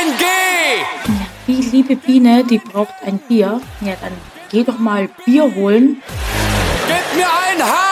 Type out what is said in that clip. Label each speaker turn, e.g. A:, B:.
A: ein G!
B: Die liebe Biene, die braucht ein Bier. Ja, dann geh doch mal Bier holen.
A: Gib mir ein H!